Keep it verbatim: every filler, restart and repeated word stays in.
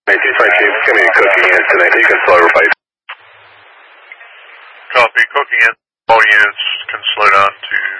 two five two, give me a cooking in tonight. You can slow everybody. Copy, cooking in. All units can slow down to